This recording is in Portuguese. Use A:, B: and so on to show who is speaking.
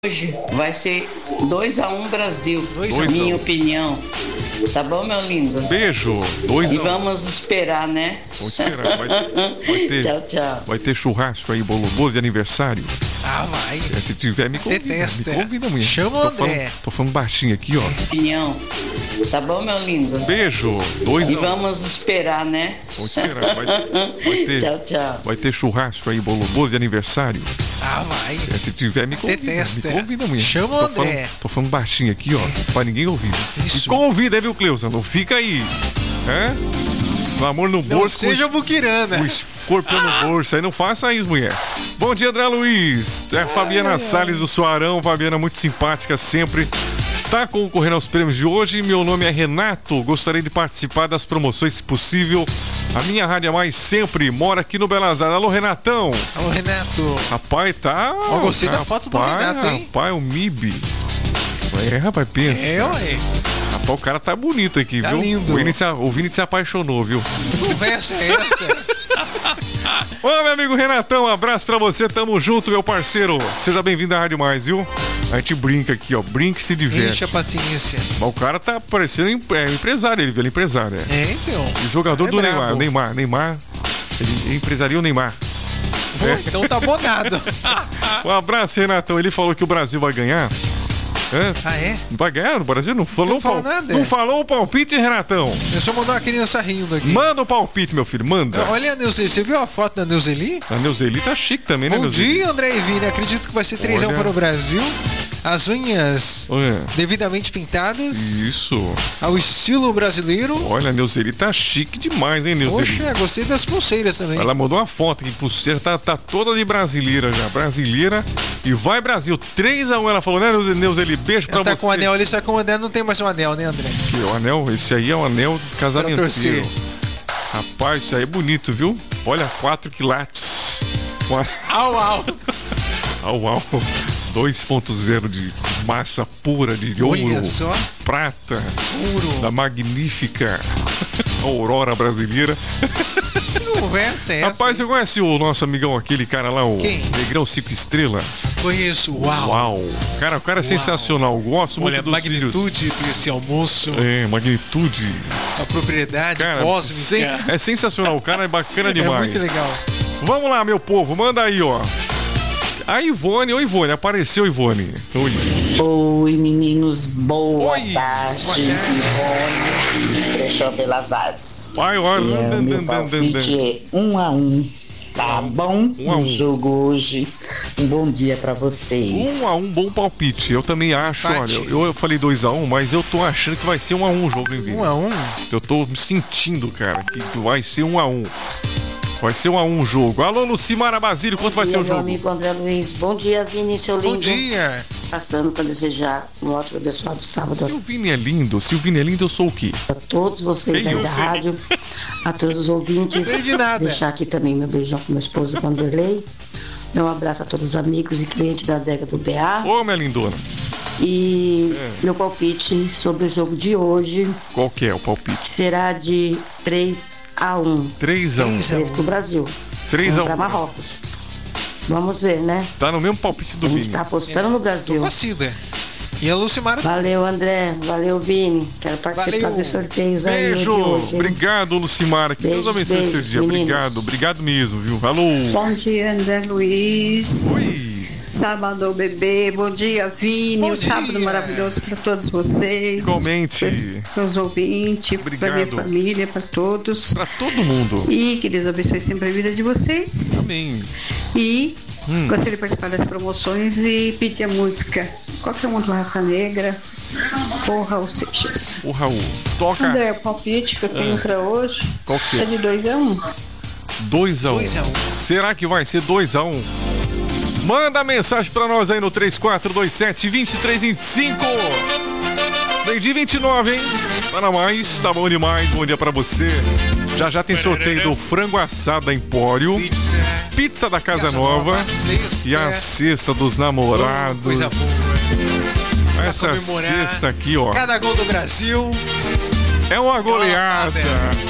A: Hoje vai ser 2-1 Brasil,
B: 2-1.
A: minha opinião. Tá bom, meu lindo?
B: Beijo. 2-1.
A: E vamos esperar, né?
B: Vamos esperar. Vai ter,
A: Tchau, tchau.
B: Vai ter churrasco aí, bolo de aniversário.
C: Ah, vai.
B: Se tiver, me convida.
C: festa.
B: Me convida amanhã.
C: Chama o André.
B: Tô falando baixinho aqui, ó.
A: Opinião. Tá bom, meu lindo?
B: Beijo.
A: E
B: 2-1.
A: vamos esperar, né?
B: Vamos esperar. Vai ter,
A: Tchau, tchau.
B: vai ter churrasco aí, bolo de aniversário.
C: Ah, vai.
B: Se tiver, me convida.
C: festa.
B: Me convida amanhã.
C: Chama o André.
B: Tô falando baixinho aqui, ó. Pra ninguém ouvir.
C: Isso.
B: E convida, viu, Cleusa? Não fica aí. O amor no
C: Não
B: bolso.
C: seja
B: com
C: buquirana.
B: o escorpião no bolso. Aí não faça isso, mulher. Bom dia, André Luiz. É a Fabiana Salles do Soarão. Fabiana muito simpática sempre. Tá concorrendo aos prêmios de hoje. Meu nome é Renato. Gostaria de participar das promoções, se possível. A minha rádio é mais sempre. Mora aqui no Belas Artes. Alô, Renatão.
C: Alô, Renato.
B: Rapaz, tá...
C: Ó, gostei da foto do Renato, hein?
B: Rapaz, o MIB. Rapaz, pensa.
C: Ué.
B: Rapaz, o cara tá bonito aqui,
C: Tá
B: viu?
C: lindo.
B: O Vini se apaixonou, viu?
C: Que conversa é essa?
B: Ô, meu amigo Renatão, um abraço pra você. Tamo junto, meu parceiro. Seja bem-vindo à Rádio Mais, viu? A gente brinca aqui, ó. Brinca e se diverte.
C: Enche a paciência.
B: Mas o cara tá parecendo empresário, ele empresário.
C: Então.
B: E jogador
C: É
B: do
C: brabo.
B: Neymar. Ele empresaria o Neymar.
C: Então tá bonado.
B: Um abraço, Renatão. Ele falou que o Brasil vai ganhar.
C: Ah, é?
B: Vai ganhar no Brasil? Não falou,
C: Não falou nada.
B: Não falou o palpite, Renatão?
C: Eu só mandou uma criança rindo aqui.
B: Manda o palpite, meu filho, manda.
C: Olha a Neuzeli, você viu a foto da Neuzeli?
B: A Neuzeli tá chique também, né,
C: Bom
B: Neuzeli?
C: dia, André e Vini. Acredito que vai ser 3-1
B: Olha.
C: para o Brasil. As unhas
B: Olha,
C: devidamente pintadas,
B: isso.
C: ao estilo brasileiro.
B: Olha, a Neuzeli tá chique demais, hein, Neuzeli?
C: Poxa, gostei das pulseiras também.
B: Ela mandou uma foto que pulseira tá toda de brasileira já. Brasileira. E vai, Brasil. 3-1, ela falou, né, Neuzeli? Beijo pra
C: Ela tá
B: você.
C: com o anel ali, só que o André não tem mais um anel, né, André?
B: Aqui, o anel, esse aí é o anel de casamento.
C: Pra torcer.
B: Rapaz, isso aí é bonito, viu? Olha, 4 quilates.
C: Au, au.
B: Au. 2.0 de massa pura de
C: Olha
B: ouro,
C: só.
B: prata,
C: Ouro.
B: da magnífica Aurora brasileira.
C: Que conversa é essa?
B: Rapaz, você conhece o nosso amigão, aquele cara lá, o
C: Quem?
B: Negrão 5 Estrela?
C: Conheço. Uau.
B: Uau. Cara, o cara é sensacional. Gosto
C: Olha a
B: muito dos vídeos.
C: magnitude desse almoço,
B: É, magnitude.
C: a propriedade
B: Cara,
C: cósmica.
B: é sensacional. O cara é bacana
C: É
B: demais.
C: muito legal.
B: Vamos lá, meu povo. Manda aí, ó. A Ivone. Oi, Ivone. Apareceu, Ivone. Oi.
A: Oi, meninos. Boa
B: Oi.
A: tarde. Ivone, Brechó Belas Artes.
B: Vai, olha.
A: Meu palpite é 1-1. Tá bom?
B: 1 a 1.
A: O jogo hoje. Um bom dia pra vocês.
B: 1-1, bom palpite. Eu também acho,
C: Empate.
B: olha, eu falei 2-1, mas eu tô achando que vai ser 1-1 o jogo, hein, Vini?
C: 1-1.
B: Eu tô me sentindo, cara, que vai ser 1-1. Vai ser 1-1 o jogo. Alô, Lucimara Basílio, quanto vai ser o
A: Meu
B: jogo?
A: amigo André Luiz. Bom dia, Vini, seu lindo.
C: Bom dia.
A: Passando para desejar um ótimo abençoado sábado
B: Se o Vini é lindo, eu sou o quê?
A: a todos vocês
B: Quem
A: aí
B: eu
A: da
B: sei?
A: rádio, a todos os ouvintes.
C: Não sei de nada.
A: Deixar aqui também meu beijão pro meu esposo Vanderlei. Meu abraço a todos os amigos e clientes da adega do BA.
B: Ô, minha lindona,
A: E meu palpite sobre o jogo de hoje
B: qual que é o palpite?
A: será de 3-1.
B: 3-1.
A: 3 pro Brasil.
B: 3-1.
A: Contra Marrocos. Vamos ver, né?
B: Tá no mesmo palpite do
A: A
B: Vini.
A: gente tá apostando no Brasil.
C: Cida. E a Lucimara.
A: Valeu, André. Valeu, Vini. Quero participar
C: Valeu.
A: dos sorteios aí no
B: Beijo.
A: de hoje, hein?
B: Obrigado, Lucimara. Que Deus
A: Beijos,
B: abençoe esse
A: beijos,
B: dia.
A: meninos.
B: Obrigado. Obrigado mesmo, viu? Alô.
D: Bom dia, André Luiz.
B: Oi.
D: Sábado, bebê. Bom dia, Vini.
C: Bom
D: Um sábado
C: dia.
D: maravilhoso para todos vocês.
B: Igualmente.
D: Para os ouvintes, para minha
B: Obrigado.
D: família, para todos.
B: Pra todo mundo.
D: E que Deus abençoe sempre a vida de vocês.
B: Amém.
D: E gostaria de participar das promoções e pedir a música. Qualquer um do Raça Negra ou Raul Seixas.
B: O Raul. Toca
D: André, o palpite que eu tenho para hoje
B: Qual que é?
D: é de 2-1.
B: 2-1.
C: 2-1.
B: Será que vai ser 2-1? Manda mensagem pra nós aí no 3427-2325. Meio-dia 29, hein? Tá na mais, tá bom demais. Bom dia pra você. Já tem sorteio do frango assado da Empório, pizza da Casa Nova
C: Sexta.
B: e a cesta dos namorados.
C: Coisa boa.
B: Essa
C: comemorar.
B: cesta aqui, ó,
C: Cada gol do Brasil.
B: é uma goleada.
C: Goleada.